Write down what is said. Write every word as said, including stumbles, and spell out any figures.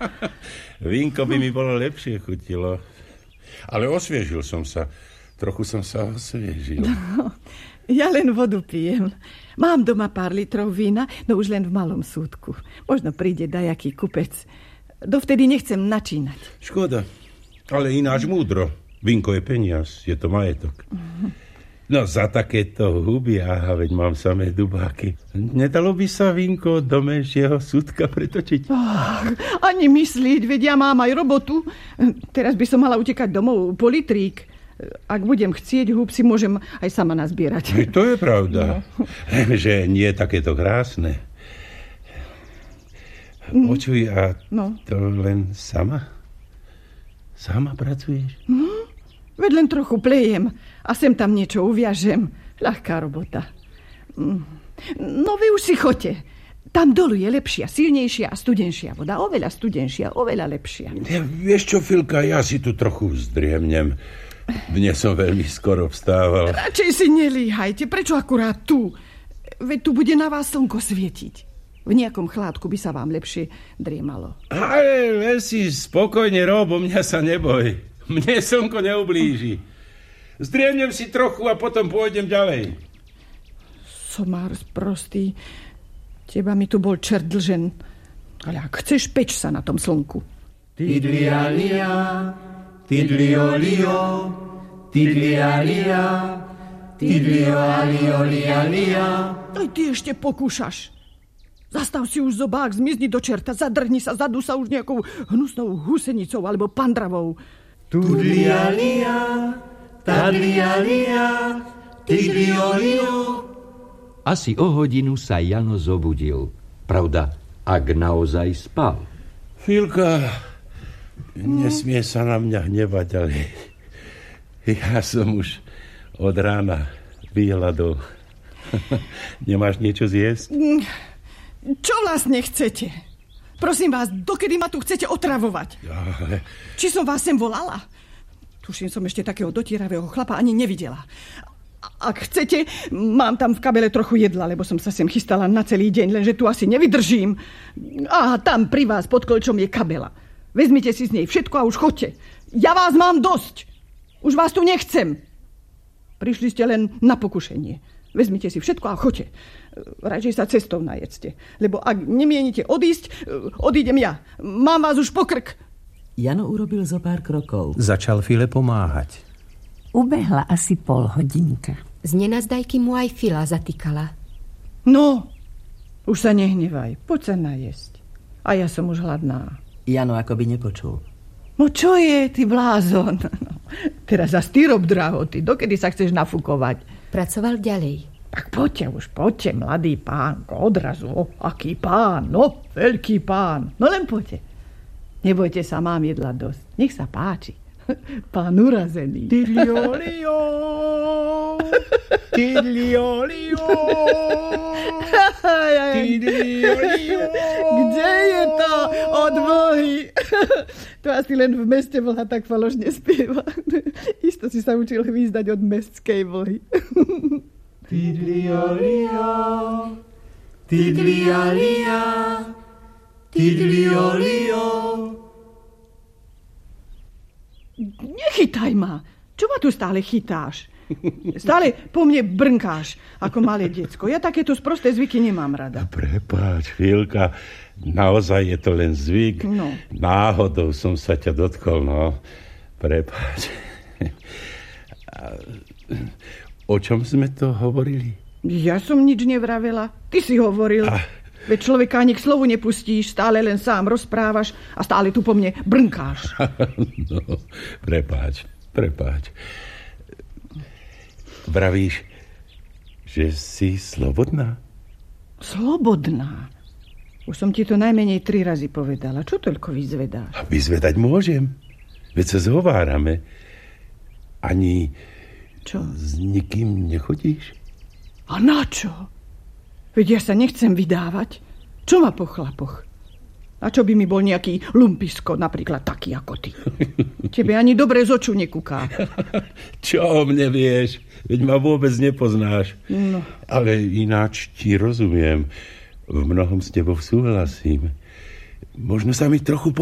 Vínko by mi bolo lepšie chutilo. Ale osviežil som sa. Trochu som sa osviežil. No, ja len vodu pijem. Mám doma pár litrov vína, no už len v malom súdku. Možno príde dajaký kupec. Dovtedy nechcem načínať. Škoda, ale ináč múdro. Vínko je peniaz, je to majetok. No za takéto huby, aha, veď mám samé dubáky. Nedalo by sa vínko do menšieho súdka pretočiť? Oh, ani myslieť, veď ja mám aj robotu. Teraz by som mala utekať domov po litrík. Ak budem chcieť, húb si môžem aj sama nazbierať. To je pravda. No. Že nie je takéto krásne. Počuj, a no. To len sama? Sama pracuješ? Hm? Veď len trochu plejem a sem tam niečo uviažem. Ľahká robota. No vy už si choďte. Tam dolu je lepšia, silnejšia a studenšia voda. Oveľa studenšia, oveľa lepšia. Ja, vieš čo, Filka, ja si tu trochu zdriemnem. Dnes som veľmi skoro vstával. Radšej si nelíhajte. Prečo akurát tu? Veď tu bude na vás slnko svietiť. V nejakom chládku by sa vám lepšie driemalo. Ale len si spokojne rob, o mňa sa neboj. Mne slnko neublíži. Zdriemnem si trochu a potom pôjdem ďalej. Somár sprostý. Teba mi tu bol čert dlžen. Ale ak chceš, peč sa na tom slnku. Tidlialia, tidliolio, tidlialia, tidlioliolialia. Aj ty ešte pokúšaš. Zastav si už zobák, zmizni do čerta, zadrhni sa, zadú sa už nejakou hnusnou husenicou alebo pandravou. Tudlialia, tadlialia, tidliolio. Asi o hodinu sa Jano zobudil. Pravda, ak naozaj spal. Filka, nesmie sa na mňa hnevať, ale ja som už od rána vyhľadol. Nemáš niečo zjesť? Čo vlastne chcete? Prosím vás, dokedy ma tu chcete otravovať? Ale... Či som vás sem volala? Tuším, som ešte takého dotieravého chlapa ani nevidela. Ak chcete, mám tam v kabele trochu jedla, lebo som sa sem chystala na celý deň, lenže tu asi nevydržím. A tam pri vás pod kolčom je kabela. Vezmite si z nej všetko a už chodte. Ja vás mám dosť. Už vás tu nechcem. Prišli ste len na pokušenie. Vezmite si všetko a chodte. Radšej sa cestou najedzte. Lebo ak nemienite odísť, odídem ja. Mám vás už po krk. Jano urobil zo pár krokov. Začal File pomáhať. Ubehla asi pol hodinka. Z nenazdajky mu aj Fila zatýkala. No, už sa nehnevaj. Poď sa najesť. A ja som už hladná. Jano akoby nepočul. No čo je, ty blázon? No, teraz zas ty rob drahoty. Dokedy sa chceš nafúkovať? Pracoval ďalej. Tak poďte už, poďte, mladý pán, odrazu. O, aký pán, no, veľký pán. No len poďte. Nebojte sa, mám jedla dosť. Nech sa páči. Pán urazený. Tidliolio, tidliolio, tidliolio. Kde je to od vlhy? To asi len v meste vlha tak falošne spieva. Isto si sa učil hvízdať od mestskej vlhy. Tidliolio, tidlialia, tidliolio. Nechytaj ma. Čo ma tu stále chytáš? Stále po mne brnkáš, ako malé decko. Ja takéto sprosté zvyky nemám rada. Prepáč, Filka, naozaj je to len zvyk. No. Náhodou som sa ťa dotkol, no. Prepáč. O čom sme to hovorili? Ja som nič nevravela. Ty si hovoril. Ah. Veď človeka ani k slovu nepustíš, stále len sám rozprávaš a stále tu po mne brnkáš. No, prepáč, prepáč. Vravíš, že si slobodná? Slobodná? Už som ti to najmenej tri razy povedala. Čo toľko vyzvedáš? A vyzvedať môžem. Veď sa zhovárame. Ani čo? S nikým nechodíš? A na čo? Veď ja sa nechcem vydávať. Čo ma po chlapoch? A čo by mi bol nejaký lumpisko, napríklad taký ako ty? Tebe ani dobre z oču nekúká. Čo o mne vieš? Veď ma vôbec nepoznáš. No. Ale ináč ti rozumiem. V mnohom s tebou súhlasím. Možno sa mi trochu